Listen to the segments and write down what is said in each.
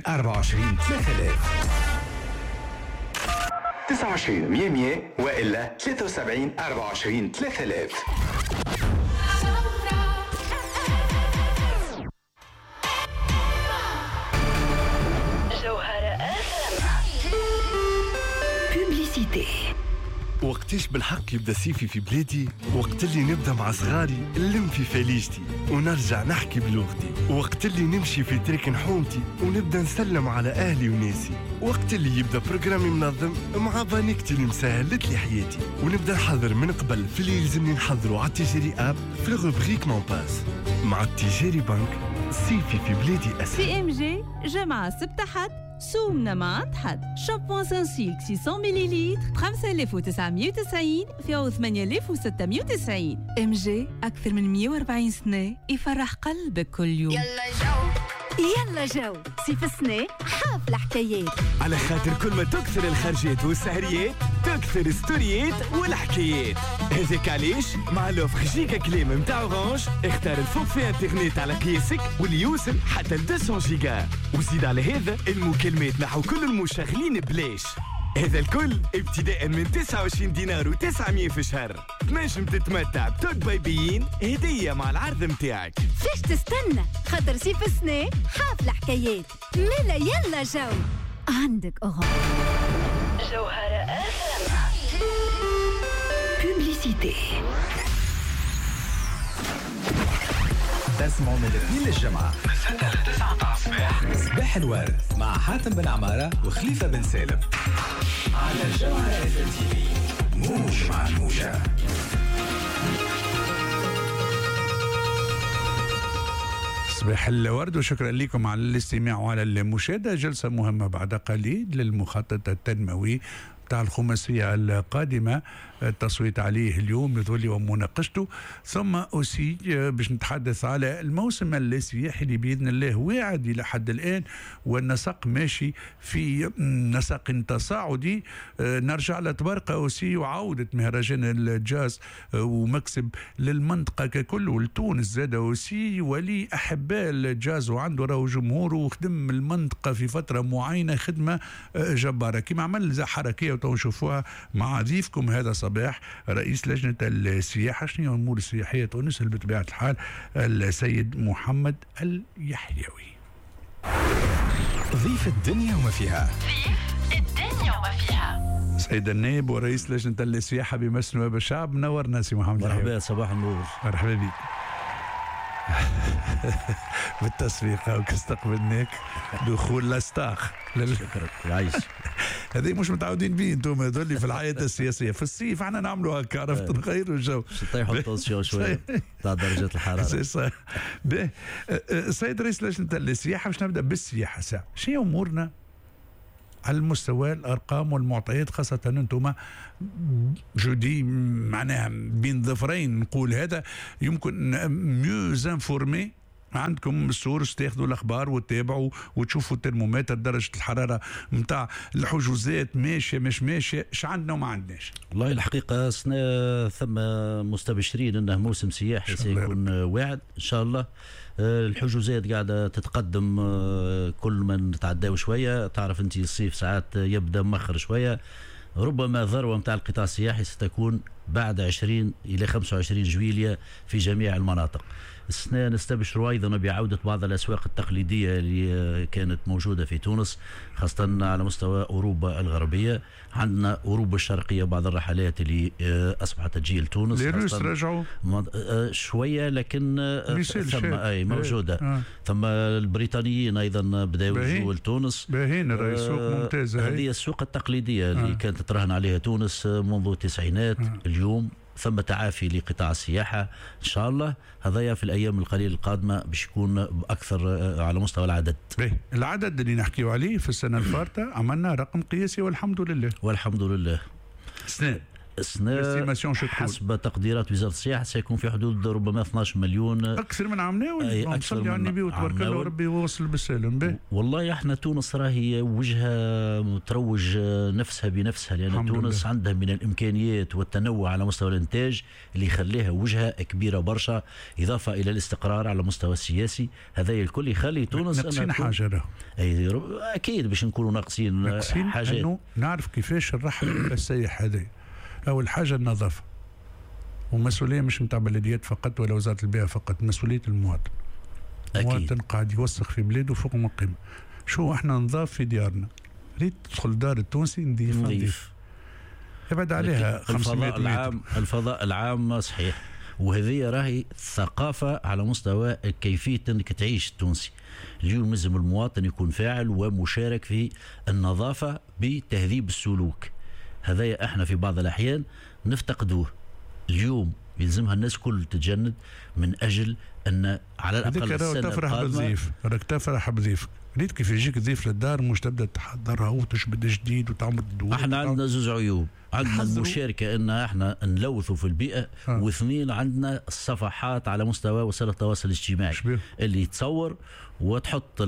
24 3000 29 100 وإلا 73 24 3000. وقتاش بالحق يبدا صيفي في بلادي؟ وقت اللي نبدا مع صغاري نلم في فاليجتي ونرجع نحكي بلغتي، وقت اللي نمشي في تريك نحومتي ونبدا نسلم على اهلي وناسي، وقت اللي يبدا بروجرامي منظم مع بانيكتي اللي مسهلت لي حياتي، ونبدا نحضر من قبل في اللي يلزمني نحضره على التيجيري اب في الروبريك مون باس. مع التيجيري بنك صيفي في بلادي اسهل. سي ام جي جمعة سبت حد سومنا مع عند حد. شامبوان سانسيلك 600 مليلتر ب 5990 فيه 8690. ام جي اكثر من 140 سنة يفرح قلبك كل يوم. يلا جو صيف السنة حافلة حكايات، على خاطر كل ما تكثر الخرجات والسهريات تكثر الستوريات والحكايات. هذاك علاش مع لوفر جيجا كليم متاع اورانج اختار الفوق في انترنت على قياسك واللي يوصل حتى ل 200 جيجا، وزيد على هذا المكالمات نحو كل المشغلين بلاش. هذا الكل ابتداء من 29 دينار و900 في الشهر. تنجم تتمتع بتوك بايبيين هدية مع العرض متاعك. فيش تستنى؟ خاطر صيف السنة حافلة حكايات. ملا يلا جو عندك أورانج. جوهرة FM. بوبليسيتي. تسمعوا من الاثنين للجمعة من 6 ل 9 الصباح صباح الورد مع حاتم بن عمارة وخليفة بن سالم على جوهرة FM TV. موج مع الموجة. صباح الورد وشكرا لكم على الاستماع وعلى المشاهدة. جلسة مهمة بعد قليل للمخطط التنموي بتاع الخماسية القادمة، التصويت عليه اليوم يظل ومناقشته، ثم أوسي باش نتحدث على الموسم السياحي اللي بإذن الله واعد إلى حد الآن والنسق ماشي في نسق تصاعدي. نرجع لتبارك أوسي وعودة مهرجان الجاز ومكسب للمنطقة ككل ولتونس زاد أوسي ولي أحباء الجاز وعنده راهو جمهوره وخدم المنطقة في فترة معينة خدمة جبارة كما عمل حركية وتشوفوها مع ضيفكم هذا صباح رئيس لجنة السياحة شنو الأمور السياحية تونس بطبيعة الحال السيد محمد اليحيوي. ضيف الدنيا وما فيها. ضيف الدنيا وما فيها. سيد النائب ورئيس لجنة السياحة بمجلس نواب الشعب، منورنا سي محمد. مرحبا صباح النور. مرحبا بك. بالتصفيق وكاستقبلناك دخول لاستاخ. شكرا يعيش. هذه مش متعودين به انتم هذول في الحياه السياسيه. في الصيف احنا نعملوا هكا عرفت نغيروا الجو. طيحوا التونسيون شويه تاع درجات الحراره. سيد رئيس لجنه السياحه باش نبدا بالسياحه ساعه. شنو امورنا على المستوى الارقام والمعطيات خاصه انتم جودي معناها بين ظفرين نقول هذا يمكن ميوز انفورمي عندكم السورس تاخذوا الاخبار وتتابعوا وتشوفوا الترمومتر درجه الحراره نتاع الحجوزات ماشيه مش ماشيه ايش عندنا وما عندناش. والله الحقيقه ثم مستبشرين انه موسم سياحي سيكون واعد ان شاء الله. الحجوزات قاعده تتقدم كل ما نتعداو شويه. تعرف انت الصيف ساعات يبدا مؤخر شويه. ربما الذروه نتاع القطاع السياحي ستكون بعد 20 الى 25 جويلية في جميع المناطق. السنة نستبشر أيضا بعودة بعض الأسواق التقليدية اللي كانت موجودة في تونس خاصة على مستوى أوروبا الغربية. عندنا أوروبا الشرقية بعض الرحلات اللي أصبحت تجي لتونس. الروس رجعوا شوية لكن ثم أي موجودة. ثم البريطانيين أيضا بدأوا يجوا لتونس. باهين الرئيس سوق ممتازة. هذه السوق التقليدية اللي كانت تراهن عليها تونس منذ التسعينات. اليوم ثم تعافي لقطاع السياحة إن شاء الله. هذايا في الأيام القليلة القادمة باش يكون أكثر على مستوى العدد. العدد اللي نحكيو عليه في السنة الفارطة عملنا رقم قياسي والحمد لله. والحمد لله. السنة حسب تقديرات وزارة السياحة سيكون في حدود ربما 12 مليون، أكثر من عمناوي. أكثر من عمناوي وتبارك الله وربي يوصل بالسلام به. والله احنا تونس راهي وجهة تروج نفسها بنفسها، لأن تونس عندها من الإمكانيات والتنوع على مستوى الإنتاج اللي يخليها وجهة كبيرة برشا، إضافة إلى الاستقرار على المستوى السياسي. هذا الكل يخلي تونس ناقصين حاجة. أكيد باش نكونوا ناقصين حاجات. إنه نعرف كيفاش نرحل السياح هذا. أول حاجة النظافة، ومسؤولية مش متاع بلديات فقط ولا وزارة البيئة فقط، مسؤولية المواطن. المواطن قاعد يوسخ في بلاده فوق ما قيمة. شو احنا نضاف في ديارنا، ريت تدخل دار التونسي نضيف يبعد عليها 500 متر. الفضاء العام صحيح، وهذه راهي ثقافة على مستوى كيفية أنك تعيش التونسي. اليوم لازم المواطن يكون فاعل ومشارك في النظافة بتهذيب السلوك. هذا احنا في بعض الأحيان نفتقدوه. اليوم يلزمها الناس كل تتجند من أجل أن على الأقل السنة القادمة. راك تفرح بضيفك، ريت كيف يجيك ضيف للدار مش تبدا تحضرها وتشبد جديد وتعمل الدور. احنا عندنا زوج عيوب، عندنا المشاركه ان احنا نلوثوا في البيئه، واثنين عندنا الصفحات على مستوى وسائل التواصل الاجتماعي اللي تصور وتحط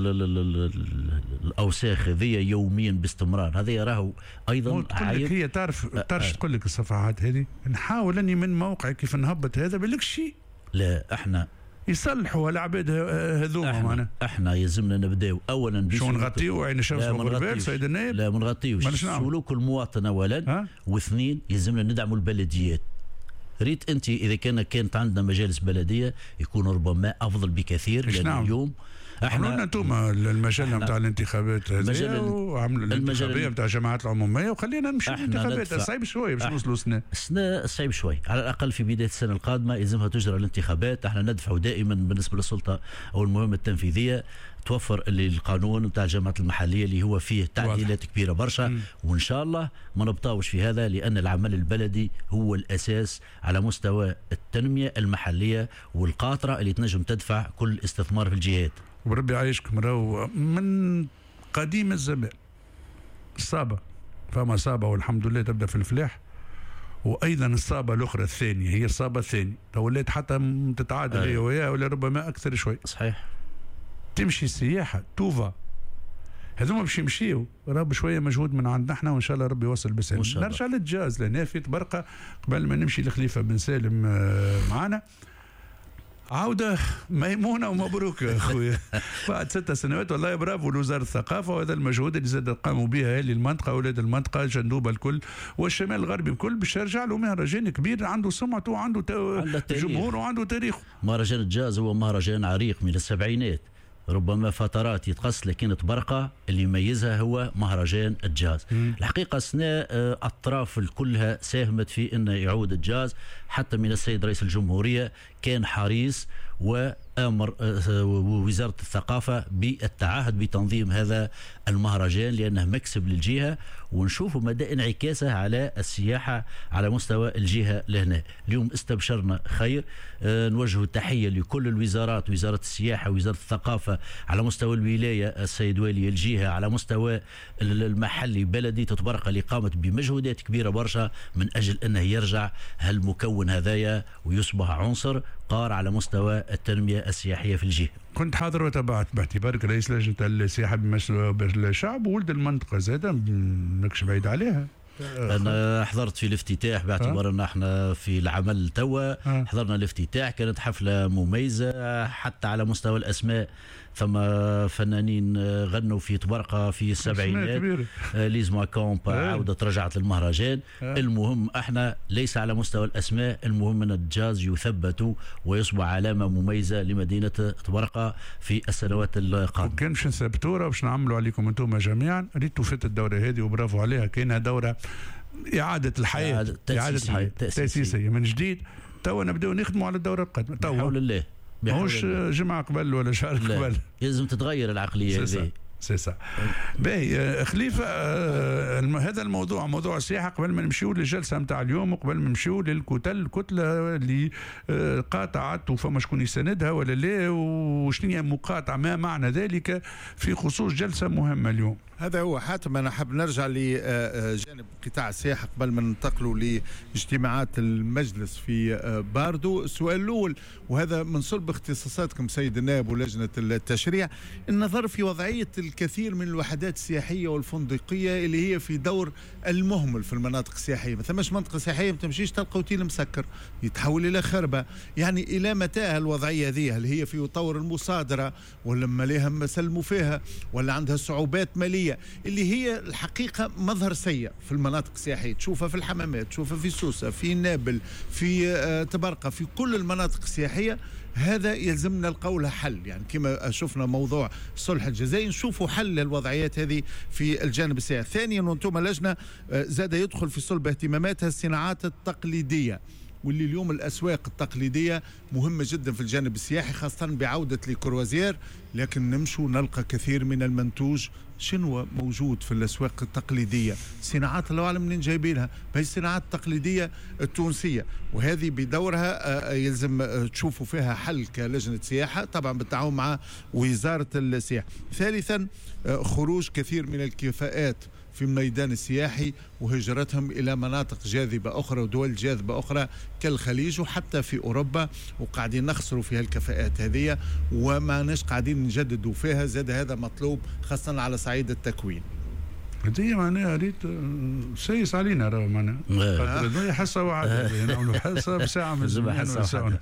الاوساخ هذه يوميا باستمرار. هذا راهو ايضا عيب. هي تعرف تقول لك الصفحات هذه نحاول اني من موقع كيف نهبط هذا بالك شيء. لا احنا يصلحوا العباد هذوما معنا. احنا يلزمنا نبداو اولا شو نغطيو عين الشمس والغربال سيد النائب. لا ما نغطيوش سلوك المواطن اولا، واثنين يلزمنا ندعموا البلديات. ريت انت اذا كانت عندنا مجالس بلديه يكون ربما افضل بكثير، لان اليوم احنا انتم المجال نتاع الانتخابات هذه وعملوا الانتخابيه نتاع الجماعات العموميه وخلينا نمشي الانتخابات. صعيب شويه باش نوصلوا السنه صعيب شويه، على الاقل في بدايه السنه القادمه يلزمها تجرى الانتخابات. احنا ندفعوا دائما بالنسبه للسلطه او المهمه التنفيذيه توفر القانون نتاع الجامعات المحليه اللي هو فيه تعديلات كبيره برشا، وان شاء الله ما نبطاوش في هذا، لان العمل البلدي هو الاساس على مستوى التنميه المحليه والقاطره اللي تنجم تدفع كل استثمار في الجهات. وربي يعيشكم. راهو من قديم الزمان الصابة، فما صابة والحمد لله تبدأ في الفلاح، وأيضا الصابة الأخرى الثانية هي الصابة الثانية ولات حتى تتعادل هي وياها ولا ربما أكثر شوي. صحيح. تمشي السياحة توفا هذوما باش يمشيو، راه بشويه مجهود من عندنا احنا، وان شاء الله ربي يوصل بسلام. نرجع للجاز لأن في برقة قبل ما نمشي لخليفة بن سالم معنا. عودة ميمونة ومبروك يا أخويا. بعد 6 سنوات والله برافو لوزارة الثقافة، وهذا المجهود اللي زاد قاموا بها أهل المنطقة أولاد المنطقة جندوبة الكل والشمال الغربي الكل باش يرجع له مهرجان كبير عنده سمعته وعنده جمهور وعنده تاريخ. مهرجان الجاز هو مهرجان عريق من السبعينات، ربما فترات يتقص لكن تبرقة اللي يميزها هو مهرجان الجاز. الحقيقة سنة أطراف كلها ساهمت في أن يعود الجاز، حتى من السيد رئيس الجمهورية كان حريص وأمر وزارة الثقافة بالتعهد بتنظيم هذا المهرجان لأنه مكسب للجهة، ونشوف مدى انعكاسه على السياحة على مستوى الجهة لهنا. اليوم استبشرنا خير، نوجه التحية لكل الوزارات، وزارة السياحة وزارة الثقافة على مستوى الولاية السيد والي الجهة، على مستوى المحلي بلدي تتبرق اللي قامت بمجهودات كبيرة برشا من أجل أنه يرجع هالمكون هذايا ويصبح عنصر قار على مستوى التنمية السياحية في الجهة. كنت حاضر وتابعت باعتبارك رئيس لجنة السياحة بالشعب وولد المنطقة زادة ماكش بعيد عليها. أنا حضرت في الافتتاح باعتبار أن احنا في العمل توا حضرنا الافتتاح، كانت حفلة مميزة حتى على مستوى الأسماء، ثم فنانين غنوا في تبرقة في السبعينات، ليزما كومب عودة رجعت للمهرجان. المهم احنا ليس على مستوى الأسماء، المهم أن الجاز يثبت ويصبح علامة مميزة لمدينة تبرقة في السنوات القادمة. وكان باش نثبتوها باش نعملوا عليكم انتم جميعا. ريتوا فات الدورة هذه وبرافو عليها، كاينها دورة إعادة الحياة، إعادة تأسيسية من جديد. توا نبداو نخدموا على الدورة القادمة بحول الله، ماهوش جمعة قبل ولا شهر قبل. لازم تتغير العقلية هذه. سي سا. باهي خليفه، هذا الموضوع موضوع السياحه قبل ما نمشيو للجلسه نتاع اليوم وقبل ما نمشيو الكتله اللي قاطعت وفما شكون يساندها ولا لا، وشنو هي مقاطعه، ما معنى ذلك في خصوص جلسه مهمه اليوم؟ هذا هو حاتم. أنا حاب نرجع لجانب قطاع السياحة قبل ما ننتقلوا لاجتماعات المجلس في باردو. السؤال الأول، وهذا من صلب اختصاصاتكم سيد النائب ولجنة التشريع، النظر في وضعية الكثير من الوحدات السياحية والفندقية اللي هي في دور المهمل في المناطق السياحية. ما ثماش منطقة سياحية ما تمشيش تلقى اوتيل مسكر يتحول إلى خربة. يعني إلى متى الوضعية هذه؟ هل هي في طور المصادرة ولا ماليها ما سلموا فيها ولا عندها صعوبات مالية اللي هي الحقيقة مظهر سيء في المناطق السياحية؟ تشوفها في الحمامات، تشوفها في سوسة، في نابل، في تبرقة، في كل المناطق السياحية. هذا يلزمنا القول حل. يعني كما شفنا موضوع الصلح الجزائي، نشوفوا حل للوضعيات هذه في الجانب السياحي. ثانيا، وانتم لجنة زاد يدخل في صلب اهتماماتها الصناعات التقليدية، واللي اليوم الأسواق التقليدية مهمة جدا في الجانب السياحي، خاصة بعودة لكروازير. لكن نمشوا نلقى كثير من المنتوج شنو موجود في الأسواق التقليدية، صناعات الله أعلم منين جايبينها، هي الصناعات التقليدية التونسية، وهذه بدورها يلزم تشوفوا فيها حل كلجنة سياحة، طبعا بالتعاون مع وزارة السياحة. ثالثا، خروج كثير من الكفاءات في الميدان السياحي وهجرتهم إلى مناطق جاذبة أخرى ودول جاذبة أخرى كالخليج وحتى في أوروبا، وقاعدين نخسروا فيها الكفاءات هذه وما نش قاعدين نجددوا فيها. زاد هذا مطلوب خاصة على صعيد التكوين. هذه معناها ريت سيس علينا راه معناها خاطر حصه وعد نعملوا حصه بساعه من الزمان.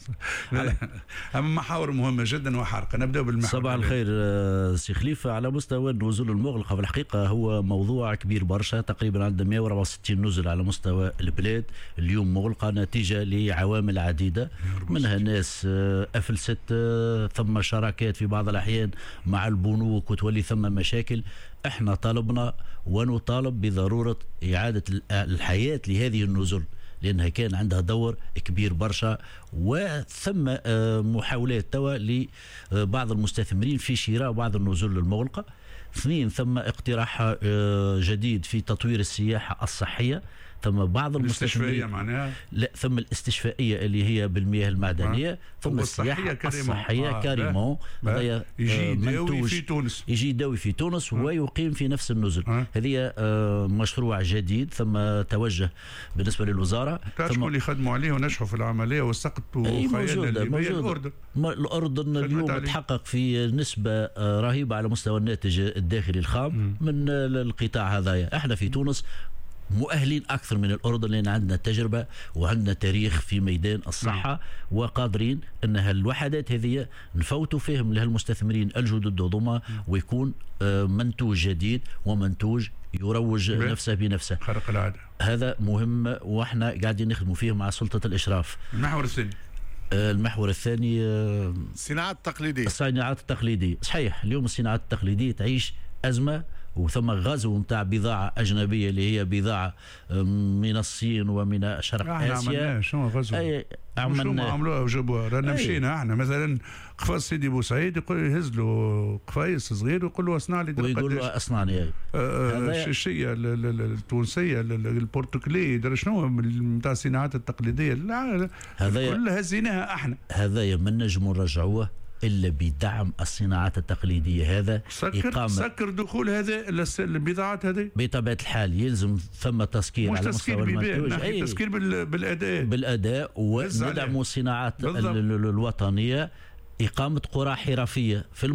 اما محاور مهمه جدا وحارقه. نبدا بالمحور. صباح الخير سي خليفه. على مستوى النزول المغلقه في الحقيقه هو موضوع كبير برشا، تقريبا عندنا 164 نزل على مستوى البلاد اليوم مغلقه نتيجه لعوامل عديده، منها ناس افلست، ثم شراكات في بعض الاحيان مع البنوك وتولي ثم مشاكل. احنا طالبنا ونطالب بضرورة إعادة الحياة لهذه النزل لأنها كان عندها دور كبير برشا، وثم محاولات توا لبعض المستثمرين في شراء بعض النزل المغلقة. اثنين، ثم اقتراح جديد في تطوير السياحة الصحية، ثم بعض المستشفيات معناها لا، ثم الاستشفائيه اللي هي بالمياه المعدنيه، ثم السياحه الصحيه كاريمون. يجي داوي في تونس، يجي داوي في تونس ويقيم في نفس النزل. هذه مشروع جديد ثم توجه بالنسبه للوزاره. ثم اللي خدموا عليه ونجحوا في العمليه وسقطوا خيالنا الليبيه الأردن اليوم تحقق في نسبه رهيبه على مستوى الناتج الداخلي الخام من القطاع هذايا. احنا في تونس مؤهلين أكثر من الأردن لأن عندنا تجربة وعندنا تاريخ في ميدان الصحة، وقادرين أن هالوحدات هذه نفوتوا فيهم لهالمستثمرين الجدد ضمها، ويكون منتوج جديد ومنتوج يروج نفسه بنفسه خارق العادة. هذا مهم وإحنا قاعدين نخدموا فيه مع سلطة الإشراف. المحور الثاني، المحور الثاني الصناعات التقليدية. الصناعات التقليدية صحيح. اليوم الصناعات التقليدية تعيش أزمة، وثم غزو نتاع بضاعة أجنبية اللي هي بضاعة من الصين ومن شرق آسيا. شنو غزو؟ شو ما عملوها وجابوها. رانا مشينا احنا مثلا قفاص سيدي بوسعيد يقول يهز له قفايص صغير ويقول له اصنع لي، ويقول له اصنع لي الشيشيه التونسيه البرتقاليه درا شنو نتاع الصناعات التقليديه كلها هزيناها احنا. هذا ما نجموا نرجعوه إلا بدعم الصناعات التقليدية. هذا سكر دخول هذا البضاعات هذه بطبيعة الحال يلزم ثم تسكير على مستوى المنتوج، تسكير بالأداء وندعم الصناعات الوطنية، إقامة قرى حرفية في